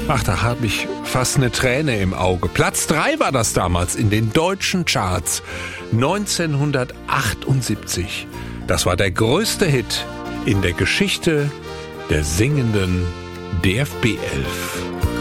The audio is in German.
Ach, da habe ich fast eine Träne im Auge. Platz 3 war das damals in den deutschen Charts 1978. Das war der größte Hit in der Geschichte der singenden DFB 11.